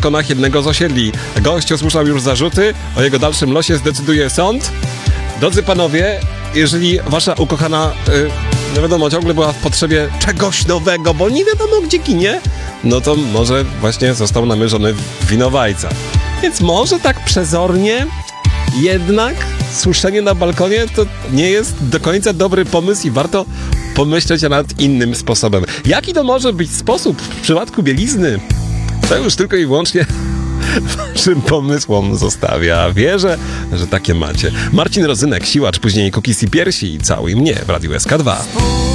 balkonach jednego z osiedli. Gość usłyszał już zarzuty, o jego dalszym losie zdecyduje sąd. Drodzy panowie, jeżeli wasza ukochana, no wiadomo, ciągle była w potrzebie czegoś nowego, bo nie wiadomo gdzie ginie, no to może właśnie został namierzony w winowajca. Więc może tak przezornie, jednak suszenie na balkonie to nie jest do końca dobry pomysł i warto pomyśleć nad innym sposobem. Jaki to może być sposób w przypadku bielizny? To już tylko i wyłącznie waszym pomysłom zostawia. Wierzę, że takie macie. Marcin Rozynek, Siłacz, później Kukis i Piersi i Całuj mnie w Radiu SK2.